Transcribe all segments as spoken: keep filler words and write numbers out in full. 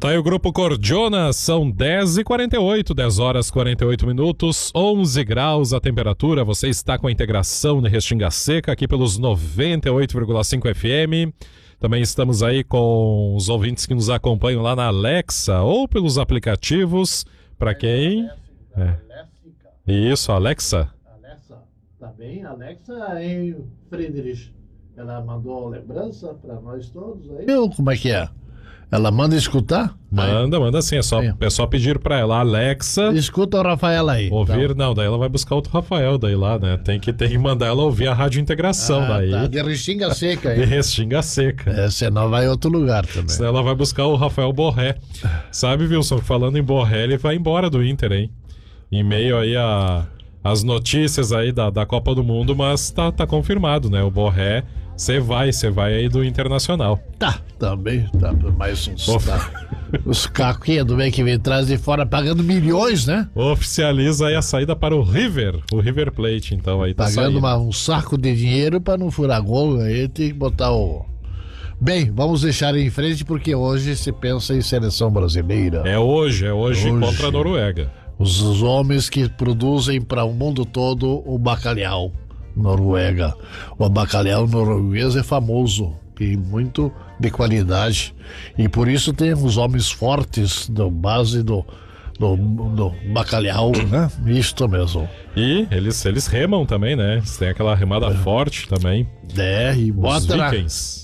Tá aí o Grupo Cordiona, são dez e quarenta e oito, dez horas e quarenta e oito minutos, onze graus a temperatura. Você está com a integração de Restinga Seca aqui pelos noventa e oito vírgula cinco F M. Também estamos aí com os ouvintes que nos acompanham lá na Alexa ou pelos aplicativos. Para quem? É. Isso, Alexa. Alexa, tá bem? Alexa em Friedrich. Ela mandou lembrança para nós todos aí. Eu, como é que é? Ela manda escutar? Manda, aí. manda sim. É só, é só pedir pra ela, Alexa. Escuta o Rafael aí. Ouvir, então. Não, daí ela vai buscar outro Rafael daí lá, né? Tem que, tem que mandar ela ouvir a Rádio Integração ah, daí. Tá. De Restinga Seca aí. De Restinga Seca. É, senão vai em outro lugar também. Senão ela vai buscar o Rafael Borré. Sabe, Wilson, falando em Borré, ele vai embora do Inter, hein? Em meio aí a, as notícias aí da, da Copa do Mundo, mas tá, tá confirmado, né? O Borré. Você vai, você vai aí do Internacional. Tá, também, tá, mais uns, tá. Os caquinhos do bem que vem atrás de fora pagando milhões, né? Oficializa aí a saída para o River, o River Plate, então aí tá pagando uma, saindo. um saco de dinheiro para não furar gol, aí tem que botar o... Bem, vamos deixar em frente porque hoje se pensa em seleção brasileira. É hoje, é hoje, hoje. contra a Noruega. Os, os homens que produzem para o mundo todo o bacalhau. Noruega. O bacalhau norueguês é famoso e muito de qualidade. E por isso tem os homens fortes da base do, do, do bacalhau, né? Isto mesmo. E eles, eles remam também, né? Eles têm aquela remada é. forte também. É, e bota na...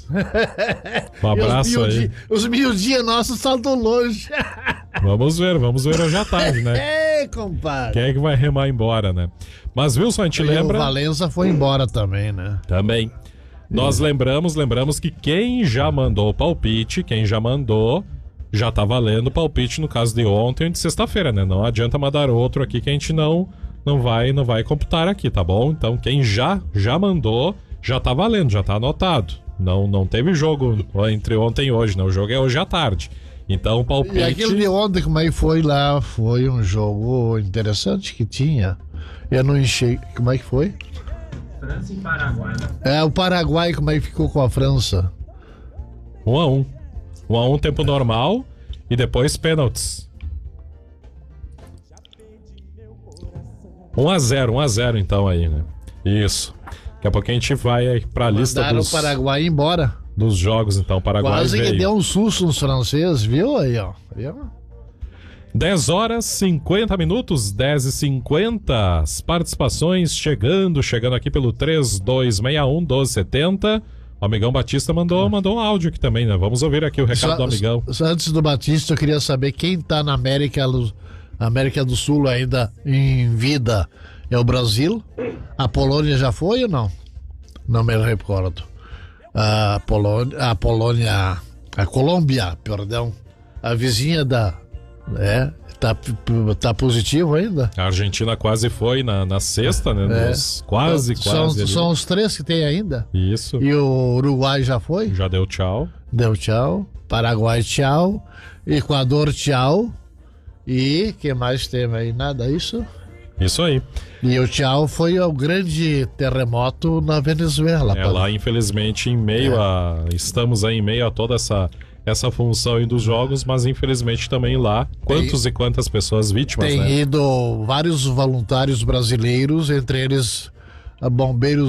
Um abraço os aí. Os miudinhos nossos saltam longe. Vamos ver, vamos ver hoje à tarde, né? É, compadre. Quem é que vai remar embora, né? Mas, Wilson, a gente e lembra... o Valença foi embora também, né? Também. Nós é. lembramos, lembramos que quem já mandou o palpite, quem já mandou, já tá valendo o palpite no caso de ontem e de sexta-feira, né? Não adianta mandar outro aqui que a gente não, não, vai, não vai computar aqui, tá bom? Então, quem já, já mandou, já tá valendo, já tá anotado. Não, não teve jogo entre ontem e hoje, né? O jogo é hoje à tarde. Então, o palpite... E aquele de ontem, como é que foi lá? Foi um jogo interessante que tinha. Eu não enchei... Como é que foi? França e Paraguai. É, o Paraguai, como é que ficou com a França? Um a um. Um a um, tempo normal. E depois pênaltis. Um a zero, um a zero então aí, né? Isso. Daqui a pouco a gente vai aí pra lista Mandaram dos... o Paraguai embora. Dos jogos, então, Paraguai Quase veio. que deu um susto nos franceses, viu aí, ó. Viu? dez horas e cinquenta minutos, dez e cinquenta. As participações chegando, chegando aqui pelo três dois seis um, um dois sete zero. O Amigão Batista mandou, mandou um áudio aqui também, né? Vamos ouvir aqui o recado só, do Amigão. Só antes do Batista, eu queria saber quem tá na América, América do Sul ainda em vida. É o Brasil? A Polônia já foi ou não? Não me recordo. A Polônia, a Polônia, a Colômbia, perdão, a vizinha da, é, tá, tá positivo ainda? A Argentina quase foi na, na sexta, né? É. Nos, quase, são, quase. São os três que tem ainda? Isso. E o Uruguai já foi? Já deu tchau. Deu tchau. Paraguai, tchau. Equador, tchau. E que mais tem aí? Nada, isso? Isso aí. E o tchau foi o grande terremoto na Venezuela. É, lá infelizmente em meio é. a... Estamos aí em meio a toda essa, essa função aí dos jogos, mas infelizmente também lá, quantos tem, e quantas pessoas vítimas, tem né? ido vários voluntários brasileiros, entre eles bombeiros